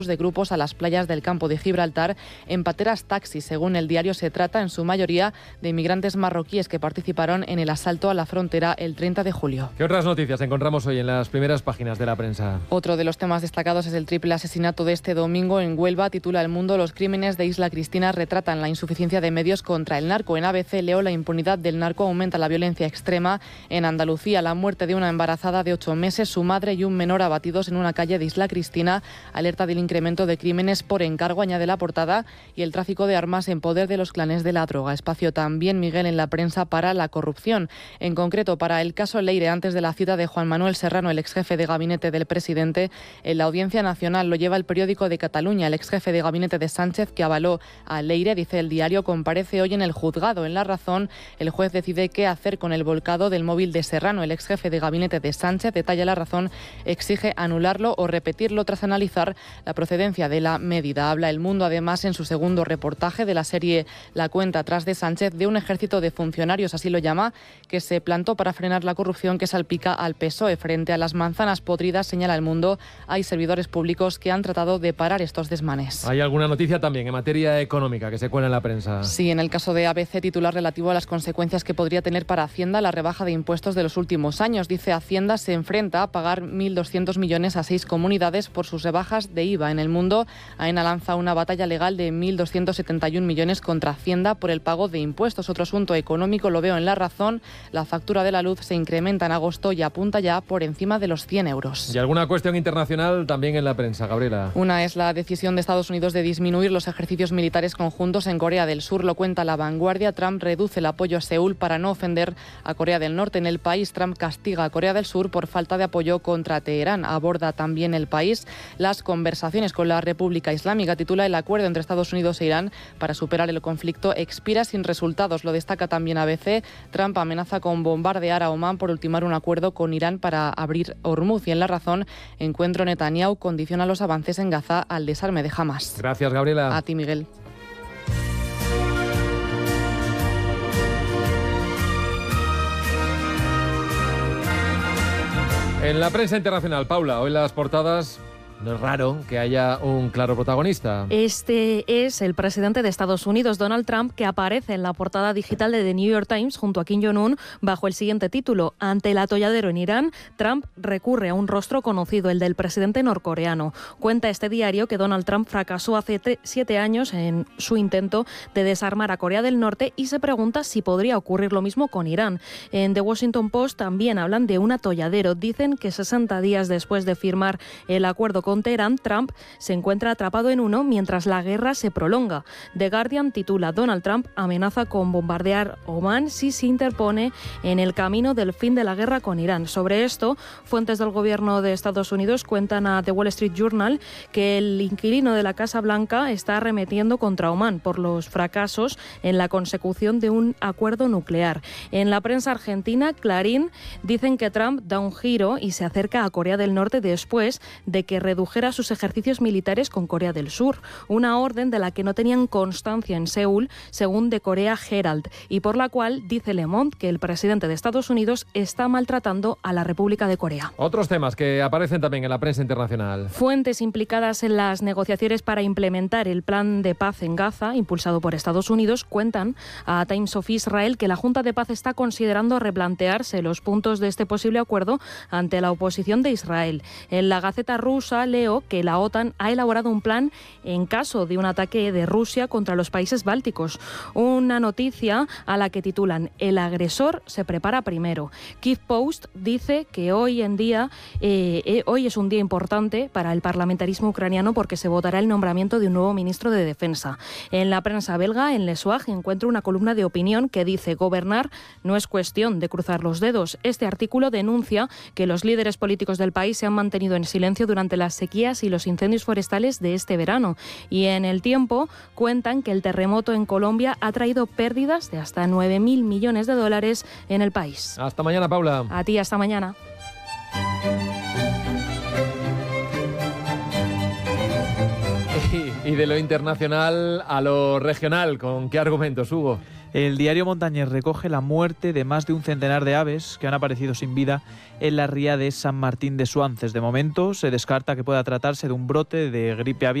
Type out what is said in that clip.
de grupos a las playas del campo de Gibraltar en pateras taxis. Según el diario, se trata en su mayoría de inmigrantes marroquíes que participaron en el asalto a la frontera el 30 de julio. ¿Qué otras noticias encontramos hoy en las primeras páginas de la prensa? Otro de los temas destacados es el triple asesinato de este domingo en Huelva. Titula El Mundo: los crímenes de Isla Cristina retratan la insuficiencia de medios contra el narco. En ABC leo: la impunidad del narco aumenta la violencia extrema. En Andalucía, la muerte de una embarazada de 8 meses, su madre y un menor abatidos en una calle de Isla Cristina. Alerta del incremento de crímenes por encargo, añade la portada, y el tráfico de armas en poder de los clanes de la droga. Espacio también, Miguel, en la prensa para la corrupción. En concreto, para el caso Leire, antes de la cita de Juan Manuel Serrano, el exjefe de gabinete del presidente, en la Audiencia Nacional. Lo lleva el Periódico de Cataluña. El exjefe de gabinete de Sánchez, que avaló a Leire, dice el diario, comparece hoy en el juzgado. En La Razón, el juez decide qué hacer con el volcado del móvil de Serrano. El exjefe de gabinete de Sánchez, detalla La Razón, exige anularlo o repetirlo tras analizar la procedencia de la medida. Habla El Mundo, además, en su segundo reportaje de la serie La cuenta atrás de Sánchez, de un ejército de funcionarios, así lo llama, que se plantó para frenar la corrupción que salpica al PSOE. Frente a las manzanas podridas, señala El Mundo, hay servidores públicos que han tratado de parar estos desmanes. ¿Hay alguna noticia también en materia económica que se cuela en la prensa? Sí, en el caso de ABC, titular relativo a las consecuencias que podría tener para Hacienda la rebaja de impuestos de los últimos años. Dice: Hacienda se enfrenta a pagar 1.200 millones a 6 comunidades por sus rebajas de IVA. En El Mundo, AENA lanza una batalla legal de 1.271 millones contra Hacienda por el pago de impuestos. Otro asunto económico lo veo en La Razón. La factura de la luz se incrementa en agosto y apunta ya por encima de los 100 euros. ¿Y alguna cuestión internacional también en la prensa, Gabriela? Una es la decisión de Estados Unidos de disminuir los ejercicios militares conjuntos en Corea del Sur. Lo cuenta La Vanguardia. Trump reduce el apoyo a Seúl para no ofender a Corea del Norte. En El País, Trump castiga a Corea del Sur por falta de apoyo contra Teherán. Aborda también El País las conversaciones con la República Islámica. Titula: el acuerdo entre Estados Unidos e Irán para superar el conflicto expira sin resultados. Lo destaca también ABC. Trump amenaza con bombardear a Omán por ultimar un acuerdo con Irán para abrir Hormuz. Y en La Razón, encuentro: Netanyahu condiciona los avances en Gaza al desarme de Hamas. Gracias, Gabriela. A ti, Miguel. En la prensa internacional, Paula, hoy las portadas. No es raro que haya un claro protagonista. Este es el presidente de Estados Unidos, Donald Trump, que aparece en la portada digital de The New York Times junto a Kim Jong-un bajo el siguiente título: ante el atolladero en Irán, Trump recurre a un rostro conocido, el del presidente norcoreano. Cuenta este diario que Donald Trump fracasó hace 7 años en su intento de desarmar a Corea del Norte y se pregunta si podría ocurrir lo mismo con Irán. En The Washington Post también hablan de un atolladero. Dicen que 60 días después de firmar el acuerdo con Teherán, Trump se encuentra atrapado en uno mientras la guerra se prolonga. The Guardian titula: Donald Trump amenaza con bombardear Omán si se interpone en el camino del fin de la guerra con Irán. Sobre esto, fuentes del gobierno de Estados Unidos cuentan a The Wall Street Journal que el inquilino de la Casa Blanca está arremetiendo contra Omán por los fracasos en la consecución de un acuerdo nuclear. En la prensa argentina, Clarín, dicen que Trump da un giro y se acerca a Corea del Norte después de que redujera sus ejercicios militares con Corea del Sur, una orden de la que no tenían constancia en Seúl, según The Korea Herald, y por la cual dice Le Monde que el presidente de Estados Unidos está maltratando a la República de Corea. Otros temas que aparecen también en la prensa internacional. Fuentes implicadas en las negociaciones para implementar el plan de paz en Gaza, impulsado por Estados Unidos, cuentan a Times of Israel que la Junta de Paz está considerando replantearse los puntos de este posible acuerdo ante la oposición de Israel. En la Gaceta rusa leo que la OTAN ha elaborado un plan en caso de un ataque de Rusia contra los países bálticos. Una noticia a la que titulan: el agresor se prepara primero. Kyiv Post dice que hoy es un día importante para el parlamentarismo ucraniano porque se votará el nombramiento de un nuevo ministro de Defensa. En la prensa belga, en Le Soir, encuentro una columna de opinión que dice: gobernar no es cuestión de cruzar los dedos. Este artículo denuncia que los líderes políticos del país se han mantenido en silencio durante las sequías y los incendios forestales de este verano. Y en El Tiempo cuentan que el terremoto en Colombia ha traído pérdidas de hasta 9.000 millones de dólares en el país. Hasta mañana, Paula. A ti, hasta mañana. Y de lo internacional a lo regional, ¿con qué argumentos, Hugo? El diario Montañés recoge la muerte de más de un centenar de aves que han aparecido sin vida en la ría de San Martín de Suances. De momento se descarta que pueda tratarse de un brote de gripe aviar